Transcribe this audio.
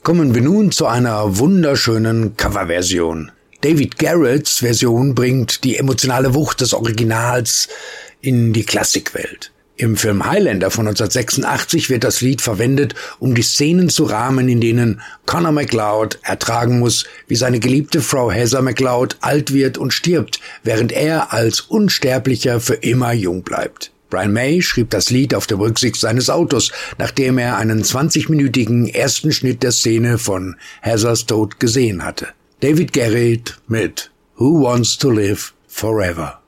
Kommen wir nun zu einer wunderschönen Coverversion. David Garretts Version bringt die emotionale Wucht des Originals in die Klassikwelt. Im Film Highlander von 1986 wird das Lied verwendet, um die Szenen zu rahmen, in denen Connor MacLeod ertragen muss, wie seine geliebte Frau Heather MacLeod alt wird und stirbt, während er als Unsterblicher für immer jung bleibt. Brian May schrieb das Lied auf der Rücksitz seines Autos, nachdem er einen 20-minütigen ersten Schnitt der Szene von Heathers Tod gesehen hatte. David Garrett mit Who Wants to Live Forever?